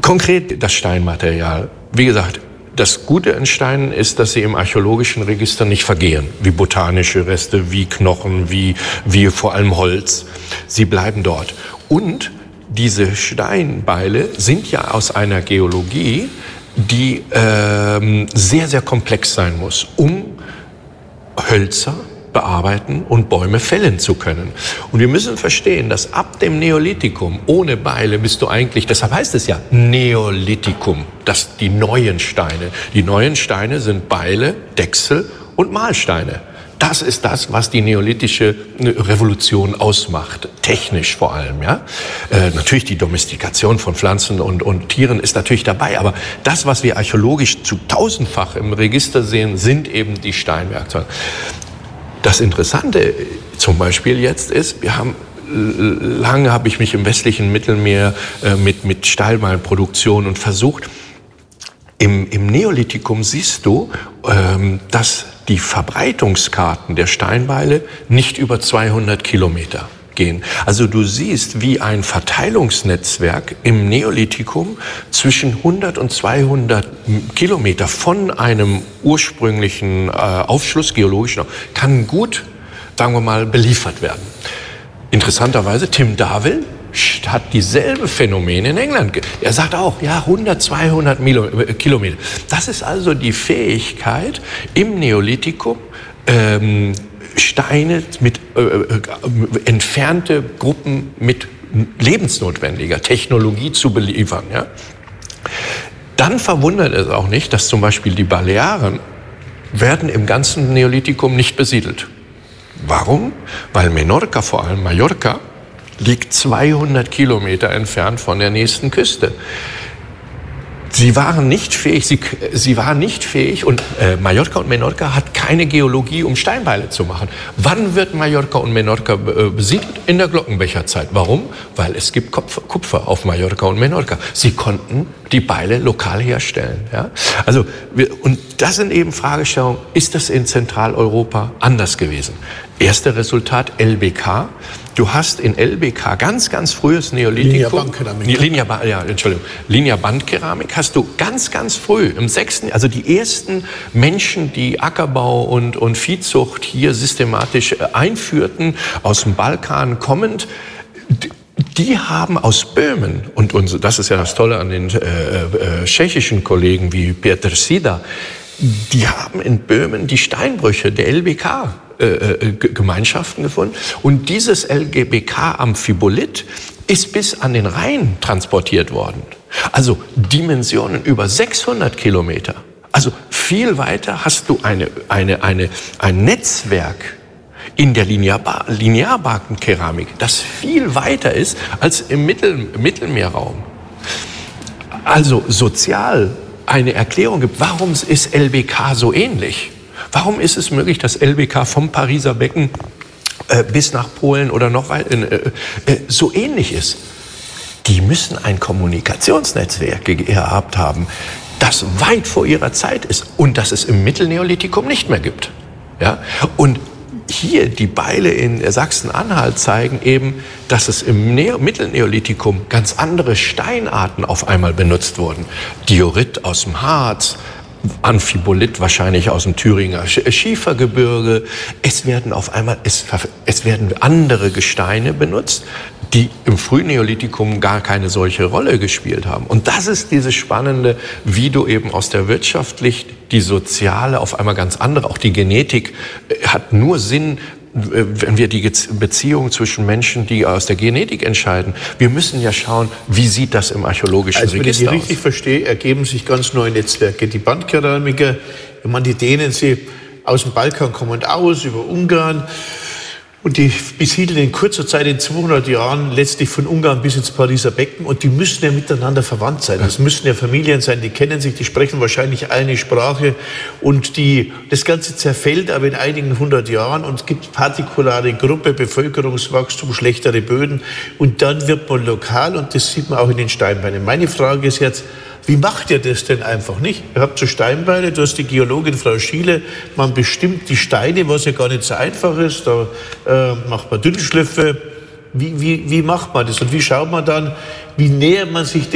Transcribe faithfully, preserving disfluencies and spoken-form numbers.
Konkret das Steinmaterial. Wie gesagt, das Gute an Steinen ist, dass sie im archäologischen Register nicht vergehen, wie botanische Reste, wie Knochen, wie, wie vor allem Holz. Sie bleiben dort. Und diese Steinbeile sind ja aus einer Geologie, die ähm, sehr, sehr komplex sein muss, um Hölzer bearbeiten und Bäume fällen zu können. Und wir müssen verstehen, dass ab dem Neolithikum ohne Beile bist du eigentlich, deshalb heißt es ja Neolithikum, das die neuen Steine. Die neuen Steine sind Beile, Dechsel und Mahlsteine. Das ist das, was die neolithische Revolution ausmacht, technisch vor allem. Ja? Äh, natürlich die Domestikation von Pflanzen und, und Tieren ist natürlich dabei, aber das, was wir archäologisch zu tausendfach im Register sehen, sind eben die Steinwerkzeuge. Das Interessante zum Beispiel jetzt ist, wir haben lange habe ich mich im westlichen Mittelmeer äh, mit, mit Stahlbeinproduktion und versucht. Im, im Neolithikum siehst du, ähm, dass die Verbreitungskarten der Steinbeile nicht über zweihundert Kilometer gehen. Also du siehst, wie ein Verteilungsnetzwerk im Neolithikum zwischen hundert und zweihundert Kilometer von einem ursprünglichen äh, Aufschluss, geologischen, kann gut, sagen wir mal, beliefert werden. Interessanterweise, Tim Darvill hat dieselbe Phänomene in England. Er sagt auch, ja, hundert, zweihundert Kilometer. Das ist also die Fähigkeit im Neolithikum, ähm, Steine mit äh, äh, entfernte Gruppen mit lebensnotwendiger Technologie zu beliefern. Ja? Dann verwundert es auch nicht, dass zum Beispiel die Balearen werden im ganzen Neolithikum nicht besiedelt. Warum? Weil Menorca, vor allem Mallorca, liegt zweihundert Kilometer entfernt von der nächsten Küste. Sie waren nicht fähig, sie, sie waren nicht fähig und äh, Mallorca und Menorca hat keine Geologie, um Steinbeile zu machen. Wann wird Mallorca und Menorca äh, besiedelt? In der Glockenbecherzeit. Warum? Weil es gibt Kupfer, Kupfer auf Mallorca und Menorca. Sie konnten die Beile lokal herstellen. Ja? Also, wir, und das sind eben Fragestellungen, ist das in Zentraleuropa anders gewesen? Erste Resultat, L B K. Du hast in L B K ganz, ganz frühes Neolithikum. Linia-Bandkeramik. Linia, ja, Entschuldigung. Linia-Bandkeramik hast du ganz, ganz früh, im sechsten, also die ersten Menschen, die Ackerbau und, und Viehzucht hier systematisch einführten, aus dem Balkan kommend, die haben aus Böhmen, und, und das ist ja das Tolle an den äh, äh, tschechischen Kollegen wie Petr Sida, die haben in Böhmen die Steinbrüche der L B K Äh, Gemeinschaften gefunden. Und dieses L G B K-Amphibolit ist bis an den Rhein transportiert worden. Also Dimensionen über sechshundert Kilometer. Also viel weiter hast du eine, eine, eine, ein Netzwerk in der Linearbankenkeramik, das viel weiter ist als im Mittel, Mittelmeerraum. Also sozial eine Erklärung gibt, warum ist L B K so ähnlich? Warum ist es möglich, dass L B K vom Pariser Becken äh, bis nach Polen oder noch weit äh, äh, so ähnlich ist? Die müssen ein Kommunikationsnetzwerk gehabt haben, das weit vor ihrer Zeit ist und das es im Mittelneolithikum nicht mehr gibt. Ja? Und hier die Beile in Sachsen-Anhalt zeigen eben, dass es im Neo- Mittelneolithikum ganz andere Steinarten auf einmal benutzt wurden. Diorit aus dem Harz, Amphibolit wahrscheinlich aus dem Thüringer Schiefergebirge. Es werden auf einmal, es, es werden andere Gesteine benutzt, die im Frühneolithikum gar keine solche Rolle gespielt haben. Und das ist dieses Spannende, wie du eben aus der wirtschaftlich die soziale auf einmal ganz andere, auch die Genetik hat nur Sinn, wenn wir die Beziehung zwischen Menschen, die aus der Genetik entscheiden. Wir müssen ja schauen, wie sieht das im archäologischen also, Register aus. Wenn ich die richtig verstehe, ergeben sich ganz neue Netzwerke. Die Bandkeramiker, wenn man die Dänen, sie aus dem Balkan kommen aus, über Ungarn. Und die besiedeln in kurzer Zeit, in zweihundert Jahren, letztlich von Ungarn bis ins Pariser Becken. Und die müssen ja miteinander verwandt sein. Das müssen ja Familien sein, die kennen sich, die sprechen wahrscheinlich eine Sprache. Und die, das Ganze zerfällt aber in einigen hundert Jahren. Und es gibt partikulare Gruppe, Bevölkerungswachstum, schlechtere Böden. Und dann wird man lokal, und das sieht man auch in den Steinbeinen. Meine Frage ist jetzt, wie macht ihr das denn einfach nicht? Ihr habt so Steinbeile, du hast die Geologin Frau Schiele, man bestimmt die Steine, was ja gar nicht so einfach ist, da äh, macht man Dünnschliffe. Wie, wie, wie macht man das und wie schaut man dann, wie nähert man sich